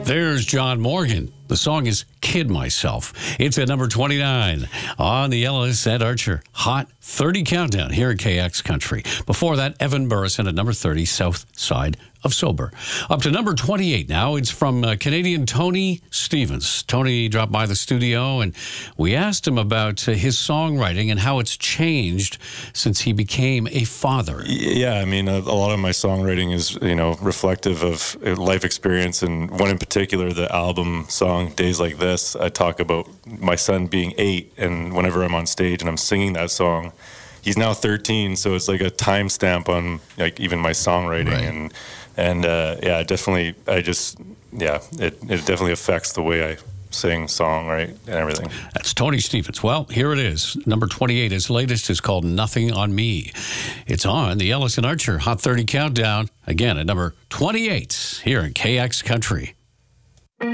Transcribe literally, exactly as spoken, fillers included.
There's John Morgan. The song is Kid Myself. It's at number twenty-nine on the Ellis and Archer Hot thirty Countdown here at K X Country. Before that, Evan Burrison at number thirty, South Side of Sober. Up to number twenty-eight now. It's from uh, Canadian Tony Stevens. Tony dropped by the studio and we asked him about uh, his songwriting and how it's changed since he became a father. Yeah, I mean, a, a lot of my songwriting is, you know, reflective of life experience, and one in particular, the album song Days Like This, I talk about my son being eight, and whenever I'm on stage and I'm singing that song, he's now thirteen, so it's like a timestamp on like even my songwriting. Right. and and uh, yeah, definitely, I just yeah, it it definitely affects the way I sing, song, right, and everything. That's Tony Stevens. Well, here it is. Number twenty-eight. His latest is called Nothing on Me. It's on the Ellis and Archer Hot thirty Countdown, again at number twenty-eight here in K X Country.